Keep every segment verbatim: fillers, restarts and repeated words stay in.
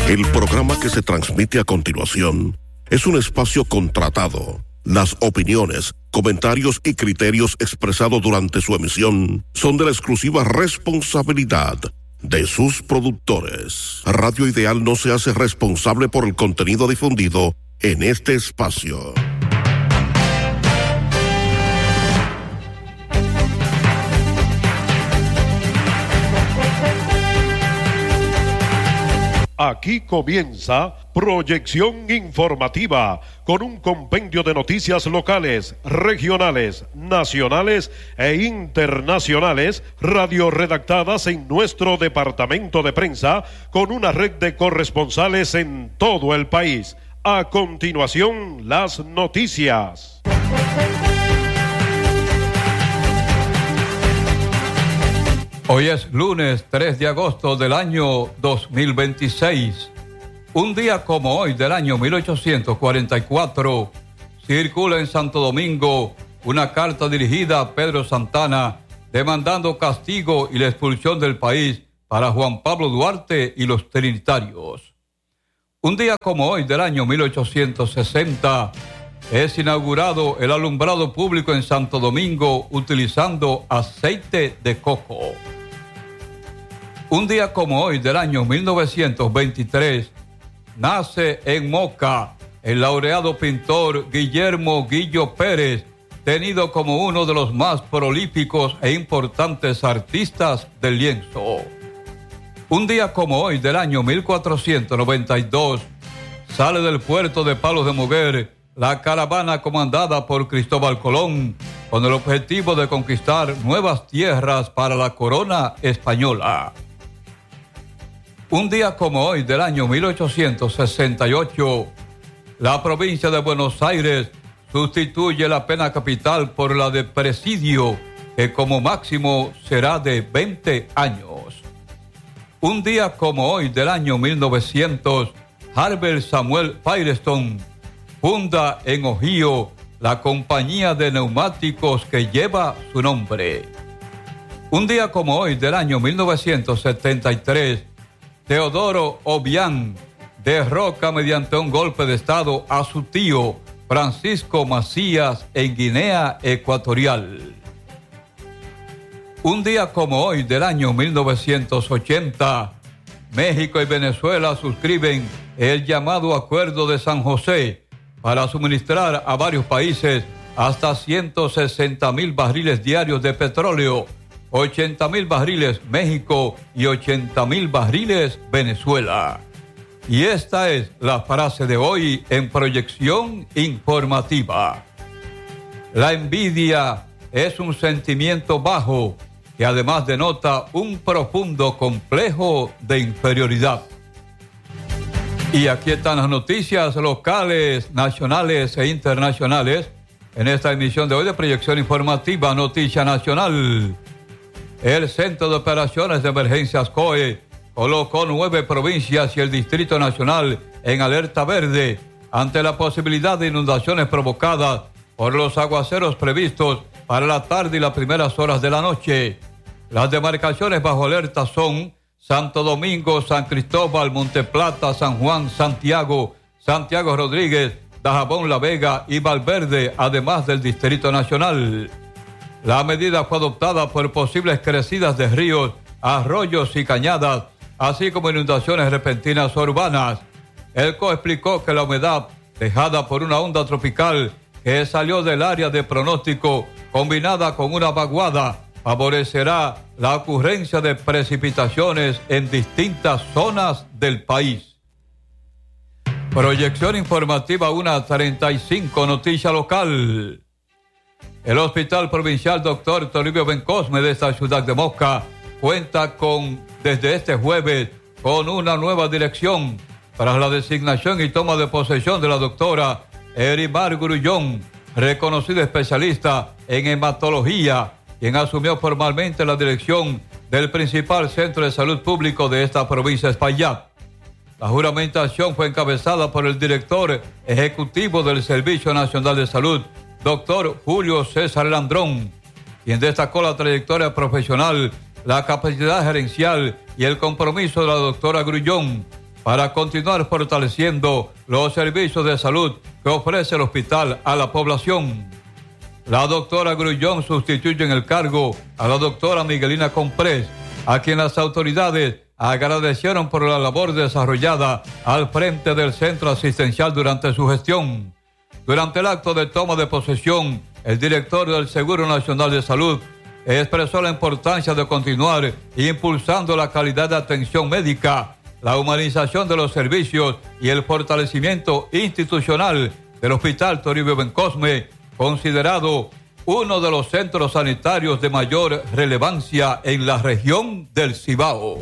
El programa que se transmite a continuación es un espacio contratado. Las opiniones, comentarios y criterios expresados durante su emisión son de la exclusiva responsabilidad de sus productores. Radio Ideal no se hace responsable por el contenido difundido en este espacio. Aquí comienza Proyección Informativa, con un compendio de noticias locales, regionales, nacionales e internacionales, radioredactadas en nuestro departamento de prensa, con una red de corresponsales en todo el país. A continuación, las noticias. Hoy es lunes tres de agosto del año dos mil veintiséis. Un día como hoy del año mil ochocientos cuarenta y cuatro, circula en Santo Domingo una carta dirigida a Pedro Santana demandando castigo y la expulsión del país para Juan Pablo Duarte y los trinitarios. Un día como hoy del año mil ochocientos sesenta, es inaugurado el alumbrado público en Santo Domingo utilizando aceite de coco. Un día como hoy del año mil novecientos veintitrés, nace en Moca el laureado pintor Guillermo Guillo Pérez, tenido como uno de los más prolíficos e importantes artistas del lienzo. Un día como hoy del año mil cuatrocientos noventa y dos, sale del puerto de Palos de Muguer la caravana comandada por Cristóbal Colón, con el objetivo de conquistar nuevas tierras para la corona española. Un día como hoy del año mil ochocientos sesenta y ocho, la provincia de Buenos Aires sustituye la pena capital por la de presidio, que como máximo será de veinte años. Un día como hoy del año mil novecientos, Harbert Samuel Firestone funda en Ohio la compañía de neumáticos que lleva su nombre. Un día como hoy del año mil novecientos setenta y tres, Teodoro Obiang derroca mediante un golpe de estado a su tío Francisco Macías en Guinea Ecuatorial. Un día como hoy del año mil novecientos ochenta, México y Venezuela suscriben el llamado Acuerdo de San José para suministrar a varios países hasta ciento sesenta mil barriles diarios de petróleo, ochenta mil barriles México y ochenta mil barriles Venezuela. Y esta es la frase de hoy en Proyección Informativa. La envidia es un sentimiento bajo que además denota un profundo complejo de inferioridad. Y aquí están las noticias locales, nacionales e internacionales en esta emisión de hoy de Proyección Informativa Noticia Nacional. El Centro de Operaciones de Emergencias C O E colocó nueve provincias y el Distrito Nacional en alerta verde ante la posibilidad de inundaciones provocadas por los aguaceros previstos para la tarde y las primeras horas de la noche. Las demarcaciones bajo alerta son Santo Domingo, San Cristóbal, Monteplata, San Juan, Santiago, Santiago Rodríguez, Dajabón, La Vega y Valverde, además del Distrito Nacional. La medida fue adoptada por posibles crecidas de ríos, arroyos y cañadas, así como inundaciones repentinas urbanas. El C O E explicó que la humedad dejada por una onda tropical que salió del área de pronóstico, combinada con una vaguada, favorecerá la ocurrencia de precipitaciones en distintas zonas del país. Proyección Informativa una treinta y cinco, noticia local. El Hospital Provincial Doctor Toribio Bencosme de esta ciudad de Moca cuenta con, desde este jueves, con una nueva dirección tras la designación y toma de posesión de la doctora Erimar Grullón, reconocida especialista en hematología, quien asumió formalmente la dirección del principal centro de salud público de esta provincia de Espaillat. La juramentación fue encabezada por el director ejecutivo del Servicio Nacional de Salud, doctor Julio César Landrón, quien destacó la trayectoria profesional, la capacidad gerencial y el compromiso de la doctora Grullón, para continuar fortaleciendo los servicios de salud que ofrece el hospital a la población. La doctora Grullón sustituye en el cargo a la doctora Miguelina Comprés, a quien las autoridades agradecieron por la labor desarrollada al frente del centro asistencial durante su gestión. Durante el acto de toma de posesión, el director del Seguro Nacional de Salud expresó la importancia de continuar impulsando la calidad de atención médica, la humanización de los servicios y el fortalecimiento institucional del Hospital Toribio Bencosme, considerado uno de los centros sanitarios de mayor relevancia en la región del Cibao.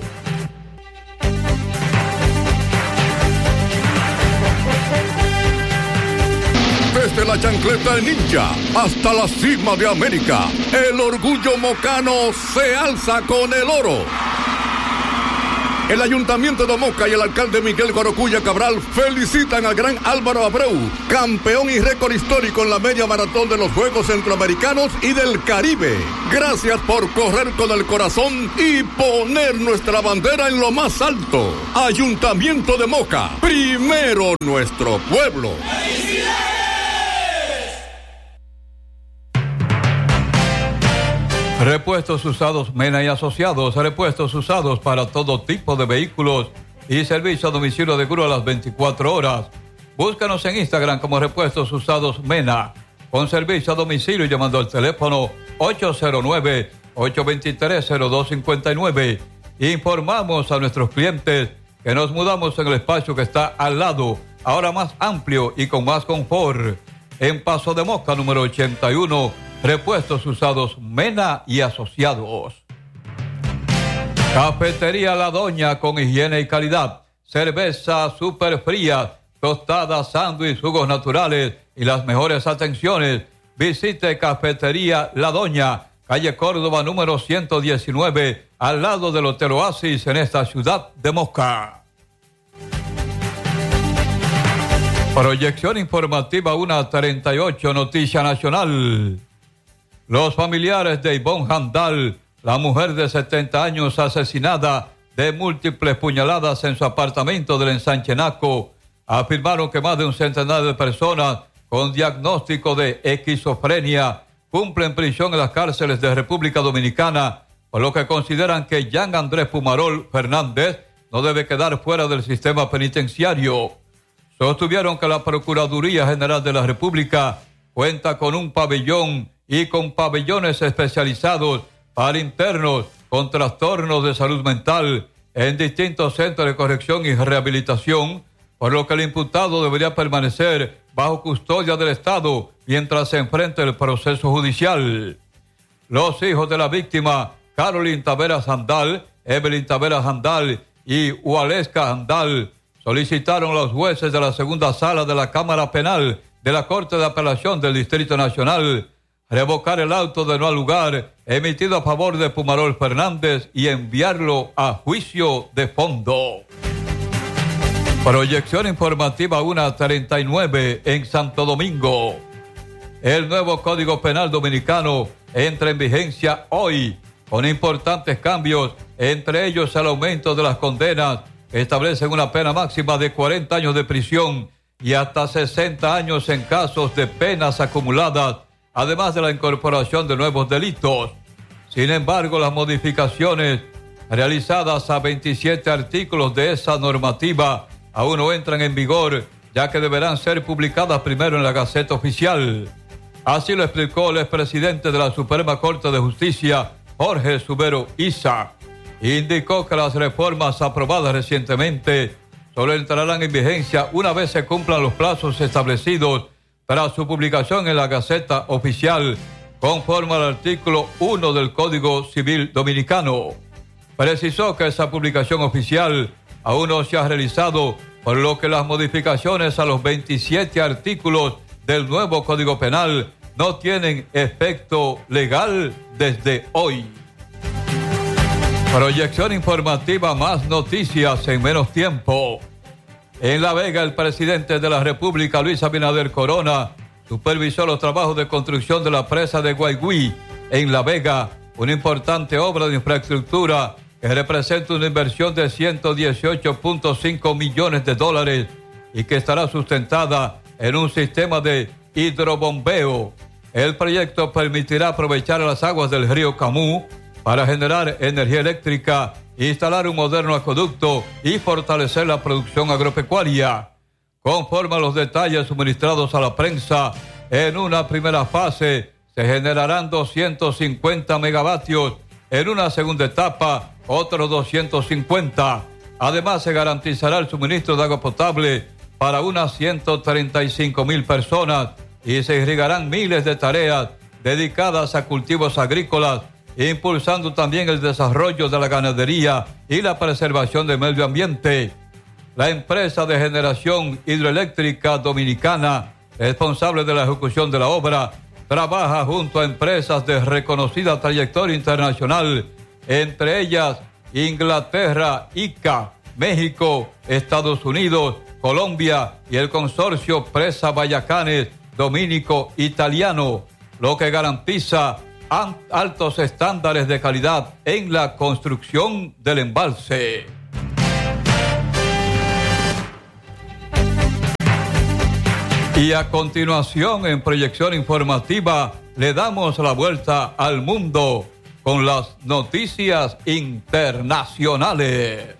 Desde la chancleta de Ninja hasta la cima de América, el orgullo mocano se alza con el oro. El Ayuntamiento de Moca y el alcalde Miguel Guarocuya Cabral felicitan al gran Álvaro Abreu, campeón y récord histórico en la media maratón de los Juegos Centroamericanos y del Caribe. Gracias por correr con el corazón y poner nuestra bandera en lo más alto. Ayuntamiento de Moca, primero nuestro pueblo. Repuestos usados Mena y Asociados, repuestos usados para todo tipo de vehículos y servicio a domicilio de grúa a las veinticuatro horas. Búscanos en Instagram como Repuestos Usados Mena, con servicio a domicilio llamando al teléfono ocho cero nueve, ocho dos tres, cero dos cinco nueve. Informamos a nuestros clientes que nos mudamos en el espacio que está al lado, ahora más amplio y con más confort. En Paso de Moca, número ochenta y uno, Repuestos Usados Mena y Asociados. Cafetería La Doña con higiene y calidad. Cerveza súper fría, tostadas, sándwich, jugos naturales y las mejores atenciones. Visite Cafetería La Doña, calle Córdoba número ciento diecinueve, al lado del Hotel Oasis en esta ciudad de Moca. Proyección informativa una treinta y ocho, Noticia Nacional. Los familiares de Ivonne Handal, la mujer de setenta años asesinada de múltiples puñaladas en su apartamento del Ensanchenaco, afirmaron que más de un centenar de personas con diagnóstico de esquizofrenia cumplen prisión en las cárceles de República Dominicana, por lo que consideran que Jean Andrés Pumarol Fernández no debe quedar fuera del sistema penitenciario. Sostuvieron que la Procuraduría General de la República cuenta con un pabellón y con pabellones especializados para internos con trastornos de salud mental en distintos centros de corrección y rehabilitación, por lo que el imputado debería permanecer bajo custodia del Estado mientras se enfrente el proceso judicial. Los hijos de la víctima, Carolyn Taveras Handal, Evelyn Taveras Handal y Waleska Handal, solicitaron a los jueces de la segunda sala de la Cámara Penal de la Corte de Apelación del Distrito Nacional revocar el auto de no al lugar emitido a favor de Pumarol Fernández y enviarlo a juicio de fondo. Proyección informativa una treinta y nueve en Santo Domingo. El nuevo Código Penal Dominicano entra en vigencia hoy con importantes cambios, entre ellos el aumento de las condenas que establecen una pena máxima de cuarenta años de prisión y hasta sesenta años en casos de penas acumuladas, además de la incorporación de nuevos delitos. Sin embargo, las modificaciones realizadas a veintisiete artículos de esa normativa aún no entran en vigor, ya que deberán ser publicadas primero en la Gaceta Oficial. Así lo explicó el expresidente de la Suprema Corte de Justicia, Jorge Subero Isa. Indicó que las reformas aprobadas recientemente solo entrarán en vigencia una vez se cumplan los plazos establecidos para su publicación en la Gaceta Oficial, conforme al artículo uno del Código Civil Dominicano. Precisó que esa publicación oficial aún no se ha realizado, por lo que las modificaciones a los veintisiete artículos del nuevo Código Penal no tienen efecto legal desde hoy. Proyección informativa, más noticias en menos tiempo. En La Vega, el presidente de la República, Luis Abinader Corona, supervisó los trabajos de construcción de la presa de Guaigüí en La Vega, una importante obra de infraestructura que representa una inversión de ciento dieciocho punto cinco millones de dólares y que estará sustentada en un sistema de hidrobombeo. El proyecto permitirá aprovechar las aguas del río Camus para generar energía eléctrica, instalar un moderno acueducto y fortalecer la producción agropecuaria. Conforme a los detalles suministrados a la prensa, en una primera fase se generarán doscientos cincuenta megavatios, en una segunda etapa otros doscientos cincuenta. Además, se garantizará el suministro de agua potable para unas ciento treinta y cinco mil personas y se irrigarán miles de tareas dedicadas a cultivos agrícolas, impulsando también el desarrollo de la ganadería y la preservación del medio ambiente. La empresa de generación hidroeléctrica dominicana, responsable de la ejecución de la obra, trabaja junto a empresas de reconocida trayectoria internacional, entre ellas Inglaterra, I C A, México, Estados Unidos, Colombia y el consorcio Presa Vallacanes dominico-italiano, lo que garantiza altos estándares de calidad en la construcción del embalse. Y a continuación, en proyección informativa, le damos la vuelta al mundo con las noticias internacionales.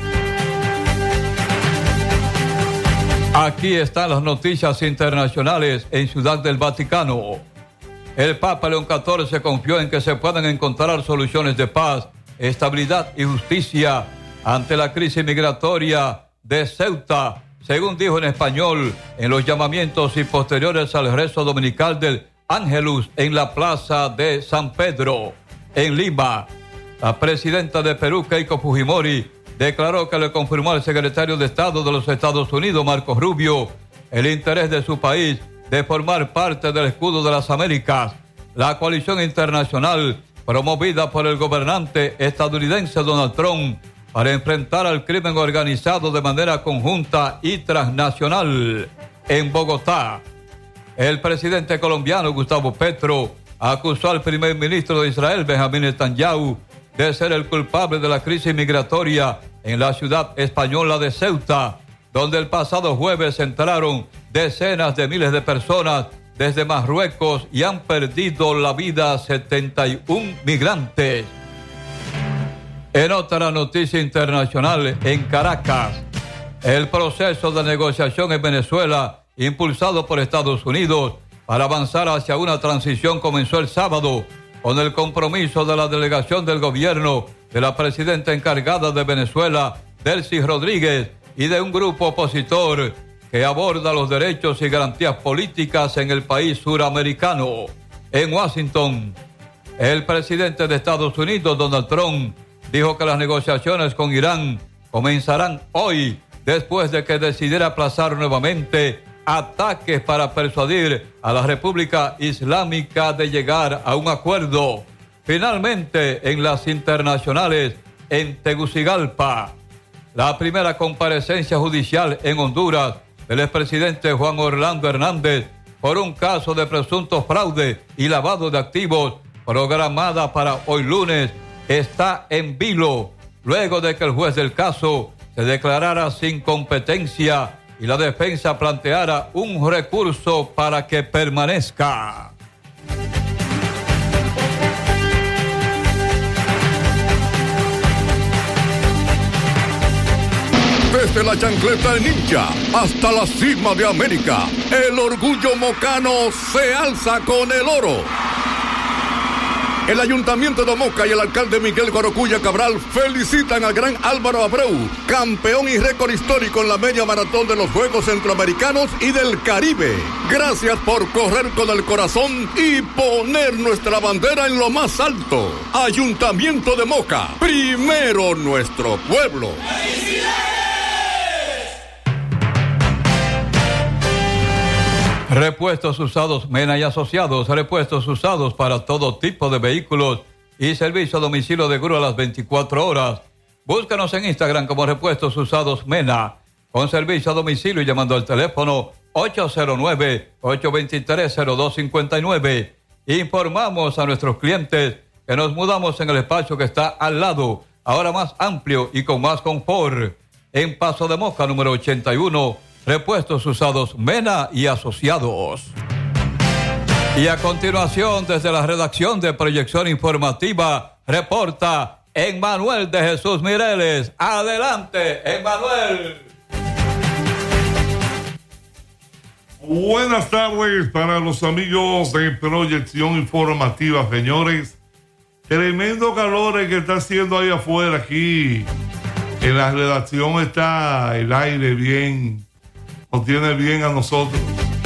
Aquí están las noticias internacionales en Ciudad del Vaticano. El Papa León catorce confió en que se puedan encontrar soluciones de paz, estabilidad y justicia ante la crisis migratoria de Ceuta, según dijo en español en los llamamientos y posteriores al rezo dominical del Ángelus en la plaza de San Pedro, en Lima. La presidenta de Perú, Keiko Fujimori, declaró que le confirmó al secretario de Estado de los Estados Unidos, Marco Rubio, el interés de su país de formar parte del escudo de las Américas, la coalición internacional promovida por el gobernante estadounidense Donald Trump para enfrentar al crimen organizado de manera conjunta y transnacional. En Bogotá, el presidente colombiano Gustavo Petro acusó al primer ministro de Israel, Benjamín Netanyahu, de ser el culpable de la crisis migratoria en la ciudad española de Ceuta, donde el pasado jueves entraron decenas de miles de personas desde Marruecos y han perdido la vida setenta y un migrantes. En otra noticia internacional, en Caracas, el proceso de negociación en Venezuela, impulsado por Estados Unidos para avanzar hacia una transición, comenzó el sábado con el compromiso de la delegación del gobierno de la presidenta encargada de Venezuela, Delcy Rodríguez, y de un grupo opositor que aborda los derechos y garantías políticas en el país suramericano. En Washington, el presidente de Estados Unidos, Donald Trump, dijo que las negociaciones con Irán comenzarán hoy, después de que decidiera aplazar nuevamente ataques para persuadir a la República Islámica de llegar a un acuerdo. Finalmente, en las internacionales, en Tegucigalpa, la primera comparecencia judicial en Honduras del expresidente Juan Orlando Hernández por un caso de presunto fraude y lavado de activos programada para hoy lunes está en vilo, luego de que el juez del caso se declarara sin competencia y la defensa planteara un recurso para que permanezca. Desde la chancleta de Ninja hasta la cima de América, el orgullo mocano se alza con el oro. El Ayuntamiento de Moca y el alcalde Miguel Guarocuya Cabral felicitan al gran Álvaro Abreu, campeón y récord histórico en la media maratón de los Juegos Centroamericanos y del Caribe. Gracias por correr con el corazón y poner nuestra bandera en lo más alto. Ayuntamiento de Moca, primero nuestro pueblo. Repuestos usados Mena y Asociados, repuestos usados para todo tipo de vehículos y servicio a domicilio de grúa a las veinticuatro horas. Búscanos en Instagram como Repuestos Usados Mena, con servicio a domicilio y llamando al teléfono ocho cero nueve, ocho dos tres, cero dos cinco nueve. Informamos a nuestros clientes que nos mudamos en el espacio que está al lado ahora más amplio y con más confort. En Paso de Moca, número ochenta y uno, Repuestos Usados Mena y Asociados. Y a continuación, desde la redacción de Proyección Informativa, reporta Emmanuel de Jesús Mireles. Adelante, Emmanuel. Buenas tardes para los amigos de Proyección Informativa, señores. Tremendo calor el que está haciendo ahí afuera. Aquí en la redacción está el aire bien, nos tiene bien a nosotros.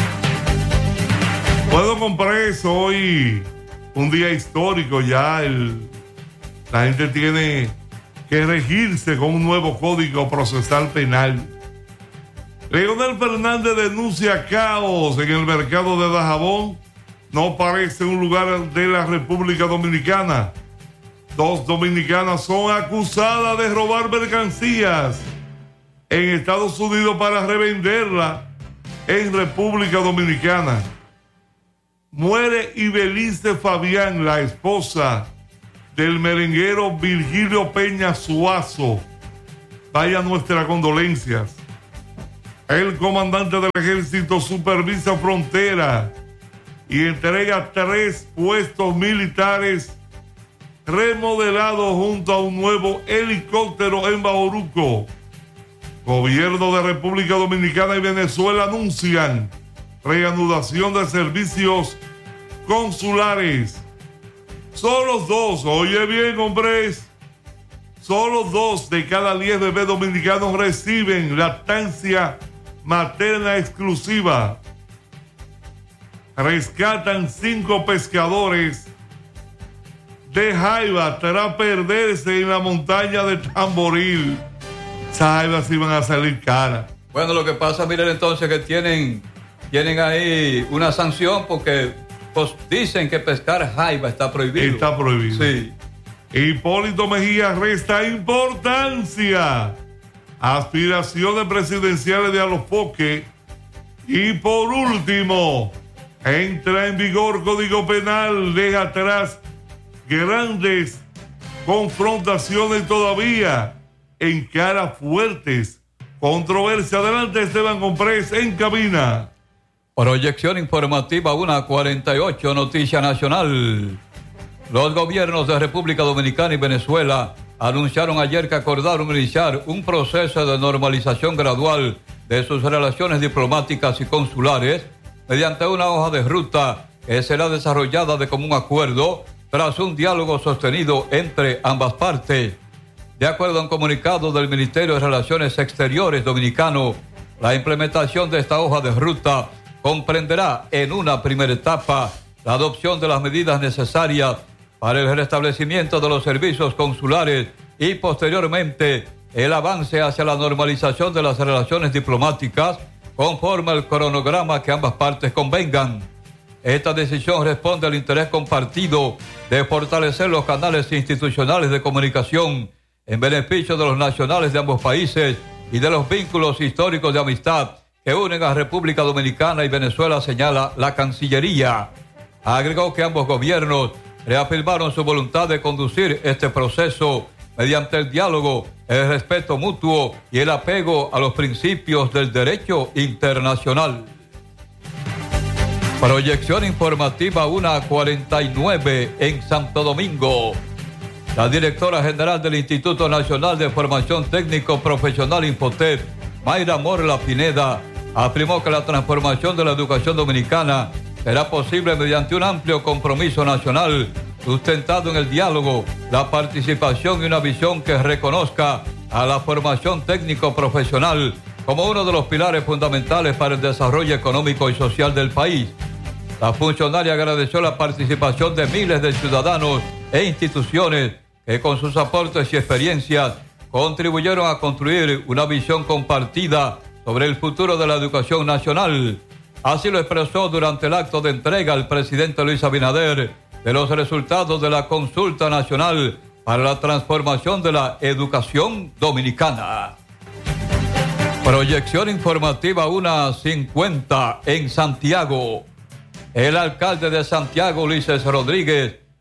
Puedo comprar eso hoy, un día histórico ya. El, la gente tiene que regirse con un nuevo código procesal penal. Leonel Fernández denuncia caos en el mercado de Dajabón. No parece un lugar de la República Dominicana. Dos dominicanas son acusadas de robar mercancías en Estados Unidos para revenderla en República Dominicana. Muere Ibelice Fabián, la esposa del merenguero Virgilio Peña Suazo. Vaya nuestras condolencias. El comandante del ejército supervisa frontera y entrega tres puestos militares remodelados junto a un nuevo helicóptero en Bauruco. Gobierno de República Dominicana y Venezuela anuncian reanudación de servicios consulares. Solo dos, oye bien, hombres, solo dos de cada diez bebés dominicanos reciben lactancia materna exclusiva. Rescatan cinco pescadores de jaiba tras perderse en la montaña de Tamboril. Esas jaibas iban a salir caras. Bueno, lo que pasa, miren entonces que tienen, tienen ahí una sanción porque pues, dicen que pescar jaiba está prohibido. Está prohibido. Sí. Hipólito Mejía resta importancia. Aspiraciones presidenciales de Alofoque. Y por último, entra en vigor Código Penal, deja atrás grandes confrontaciones todavía, encara fuertes controversia. Adelante, Esteban Comprés en cabina. Proyección informativa una cuarenta y ocho, Noticia Nacional. Los gobiernos de República Dominicana y Venezuela anunciaron ayer que acordaron iniciar un proceso de normalización gradual de sus relaciones diplomáticas y consulares mediante una hoja de ruta que será desarrollada de común acuerdo tras un diálogo sostenido entre ambas partes. De acuerdo a un comunicado del Ministerio de Relaciones Exteriores dominicano, la implementación de esta hoja de ruta comprenderá en una primera etapa la adopción de las medidas necesarias para el restablecimiento de los servicios consulares y posteriormente el avance hacia la normalización de las relaciones diplomáticas conforme al cronograma que ambas partes convengan. Esta decisión responde al interés compartido de fortalecer los canales institucionales de comunicación en beneficio de los nacionales de ambos países y de los vínculos históricos de amistad que unen a República Dominicana y Venezuela, señala la Cancillería. Agregó que ambos gobiernos reafirmaron su voluntad de conducir este proceso mediante el diálogo, el respeto mutuo y el apego a los principios del derecho internacional. Proyección informativa una cuarenta y nueve en Santo Domingo. La directora general del Instituto Nacional de Formación Técnico Profesional Infotep, Mayra Morla Pineda, afirmó que la transformación de la educación dominicana será posible mediante un amplio compromiso nacional sustentado en el diálogo, la participación y una visión que reconozca a la formación técnico profesional como uno de los pilares fundamentales para el desarrollo económico y social del país. La funcionaria agradeció la participación de miles de ciudadanos e instituciones que con sus aportes y experiencias contribuyeron a construir una visión compartida sobre el futuro de la educación nacional. Así lo expresó durante el acto de entrega el presidente Luis Abinader de los resultados de la consulta nacional para la transformación de la educación dominicana. Proyección informativa una cincuenta en Santiago. El alcalde de Santiago, Ulises Rodríguez,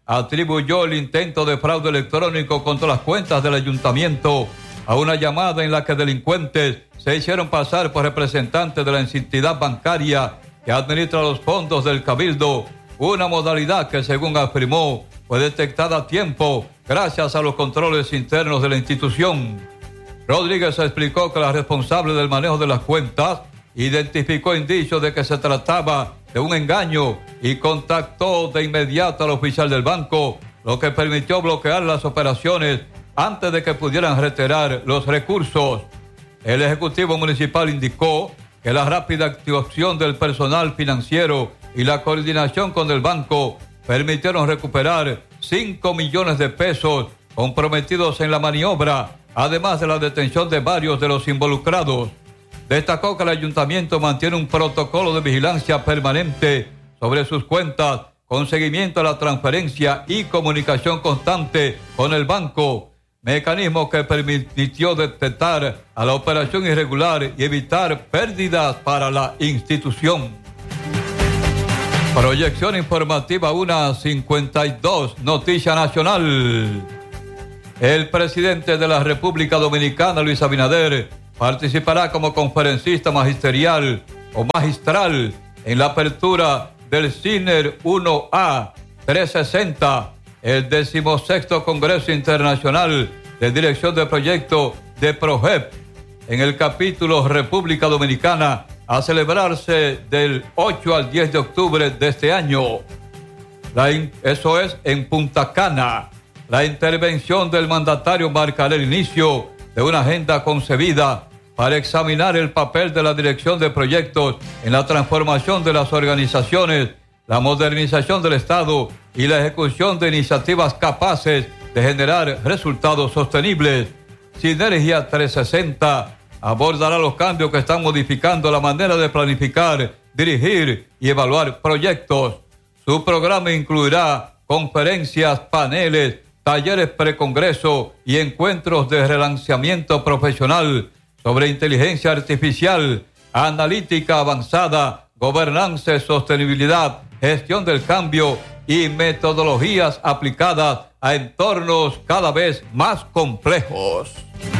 atribuyó el intento de fraude electrónico contra las cuentas del ayuntamiento a una llamada en la que delincuentes se hicieron pasar por representantes de la entidad bancaria que administra los fondos del Cabildo, una modalidad que, según afirmó, fue detectada a tiempo gracias a los controles internos de la institución. Rodríguez explicó que la responsable del manejo de las cuentas identificó indicios de que se trataba de un engaño y contactó de inmediato al oficial del banco, lo que permitió bloquear las operaciones antes de que pudieran retirar los recursos. El Ejecutivo Municipal indicó que la rápida activación del personal financiero y la coordinación con el banco permitieron recuperar cinco millones de pesos comprometidos en la maniobra, además de la detención de varios de los involucrados. Destacó que el ayuntamiento mantiene un protocolo de vigilancia permanente sobre sus cuentas, con seguimiento a la transferencia y comunicación constante con el banco, mecanismo que permitió detectar a la operación irregular y evitar pérdidas para la institución. Proyección informativa una cincuenta y dos, Noticia Nacional. El presidente de la República Dominicana, Luis Abinader, participará como conferencista magisterial o magistral en la apertura del CINER uno A trescientos sesenta, el decimosexto Congreso Internacional de Dirección de Proyectos de PROGEP, en el capítulo República Dominicana, a celebrarse del ocho al diez de octubre de este año. La in- eso es en Punta Cana. La intervención del mandatario marcará el inicio de una agenda concebida para examinar el papel de la dirección de proyectos en la transformación de las organizaciones, la modernización del Estado y la ejecución de iniciativas capaces de generar resultados sostenibles. Sinergia trescientos sesenta abordará los cambios que están modificando la manera de planificar, dirigir y evaluar proyectos. Su programa incluirá conferencias, paneles, talleres precongreso y encuentros de relanzamiento profesional sobre inteligencia artificial, analítica avanzada, gobernanza y sostenibilidad, gestión del cambio y metodologías aplicadas a entornos cada vez más complejos.